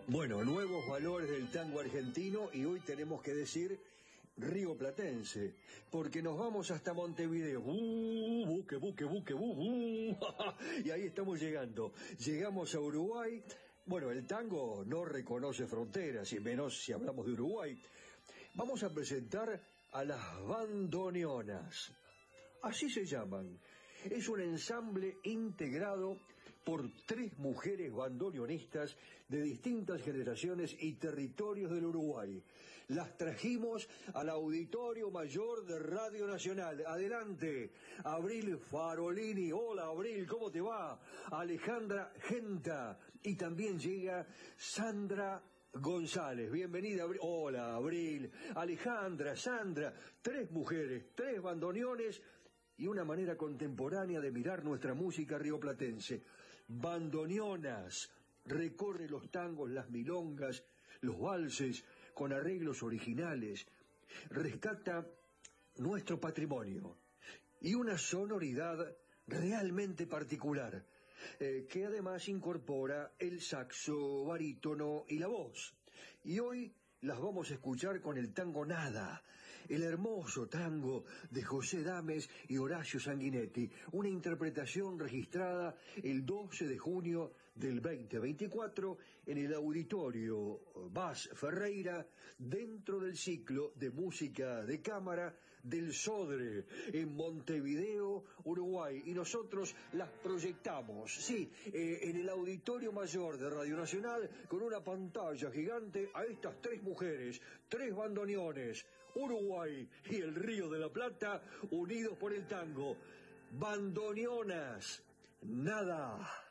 Bueno, nuevos valores del tango argentino y hoy tenemos que decir rioplatense, porque nos vamos hasta Montevideo. Buque, buque, buque, y ahí estamos llegando. Llegamos a Uruguay. Bueno, el tango no reconoce fronteras, y menos si hablamos de Uruguay. Vamos a presentar a las bandoneonas. Así se llaman. Es un ensamble integrado por 3 mujeres bandoneonistas de distintas generaciones y territorios del Uruguay. Las trajimos al Auditorio Mayor de Radio Nacional. Adelante, Abril Farolini. Hola, Abril, ¿cómo te va? Alejandra Genta. Y también llega Sandra González. Bienvenida, Abril. Hola, Abril. Alejandra, Sandra. 3 mujeres, 3 bandoneones y una manera contemporánea de mirar nuestra música rioplatense. Bandoneonas. Recorre los tangos, las milongas, los valses con arreglos originales. Rescata nuestro patrimonio y una sonoridad realmente particular, que además incorpora el saxo, barítono y la voz. Y hoy las vamos a escuchar con el tango Nada, el hermoso tango de José Dames y Horacio Sanguinetti, una interpretación registrada el 12 de junio del 2024 en el Auditorio Bas Ferreira, dentro del ciclo de música de cámara del Sodre, en Montevideo, Uruguay. Y nosotros las proyectamos, sí, en el Auditorio Mayor de Radio Nacional, con una pantalla gigante, a estas 3 mujeres, 3 bandoneones, Uruguay y el Río de la Plata, unidos por el tango. Bandoneonas, Nada.